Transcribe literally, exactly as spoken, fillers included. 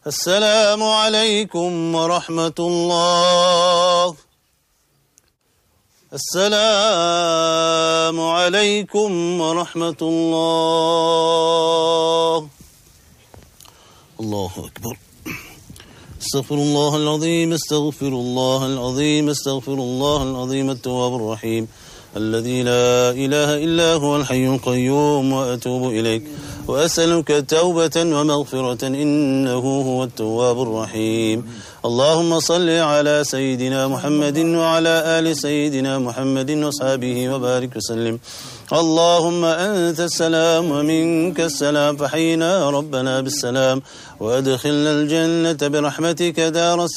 السلام عليكم ورحمة الله. السلام عليكم ورحمة الله. الله أكبر. استغفر الله العظيم استغفر الله العظيم استغفر الله العظيم التواب الرحيم الذي لا إله إلا هو الحي القيوم وأتوب إليك وأسألك توبة ومغفرة إنه هو التواب الرحيم. اللهم صل على سيدنا محمد وعلى آل سيدنا محمد وصحبه وبارك وسلم. اللهم أنت السلام ومنك السلام فحينا ربنا بالسلام وأدخلنا الجنة برحمتك دار السلام